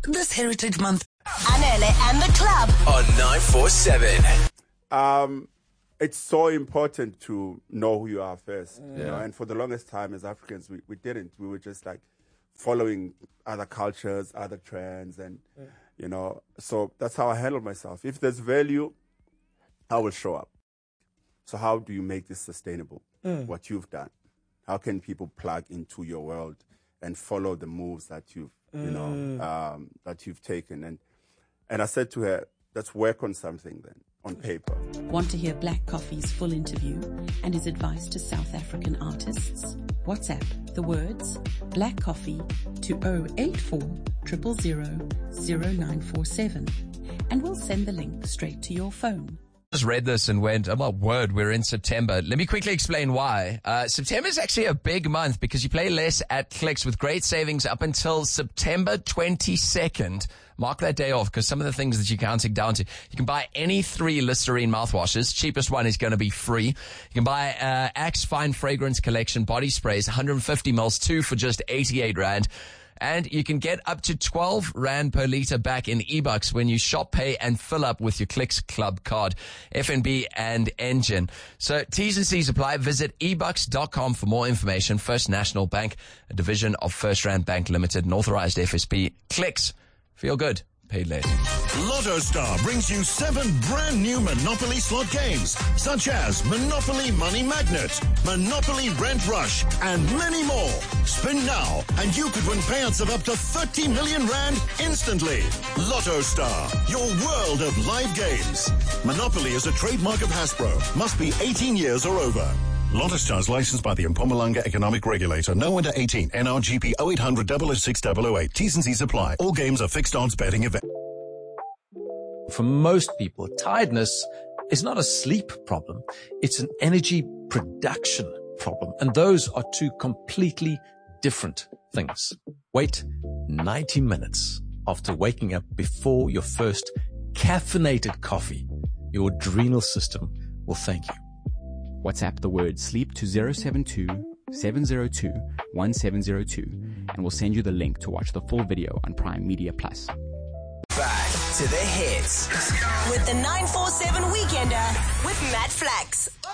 this Heritage Month. Anele and the club On 947. It's so important to know who you are first, you know. And for the longest time as Africans, we didn't. We were just like following other cultures, other trends, and you know. So that's how I handle myself. If there's value, I will show up. So how do you make this sustainable? What you've done? How can people plug into your world and follow the moves that you've, you know, that you've taken? And I said to her, let's work on something then, on paper. Want to hear Black Coffee's full interview and his advice to South African artists? WhatsApp the words Black Coffee to 084 000 0947 and we'll send the link straight to your phone. Just read this and went, oh my word, we're in September. Let me quickly explain why. September is actually a big month because you play less at Clicks with great savings up until September 22nd. Mark that day off because some of the things that you're counting down to, you can buy any 3 Listerine mouthwashes. Cheapest one is going to be free. You can buy Axe Fine Fragrance Collection body sprays, 150 mils, 2 for just 88 Rand. And you can get up to 12 Rand per litre back in eBucks when you shop, pay, and fill up with your Clicks Club card, FNB and Engine. So T's and C's apply. Visit ebucks.com for more information. First National Bank, a division of First Rand Bank Limited, an authorized FSP. Clicks. Feel good. Paid less. Lotto Star brings you 7 brand new Monopoly slot games, such as Monopoly Money Magnet, Monopoly Rent Rush, and many more. Spin now, and you could win payouts of up to 30 million Rand instantly. Lotto Star, your world of live games. Monopoly is a trademark of Hasbro. Must be 18 years or over. Lotto Star is licensed by the Mpumalanga Economic Regulator. No under 18. NRGP 0800 006 008. T's and C's apply. All games are fixed odds betting event. For most people, tiredness is not a sleep problem. It's an energy production problem. And those are 2 completely different things. Wait 90 minutes after waking up before your first caffeinated coffee. Your adrenal system will thank you. WhatsApp the word sleep to 072 702 1702 and we'll send you the link to watch the full video on Prime Media Plus. Back to the hits. with the 947 Weekender with Matt Flax.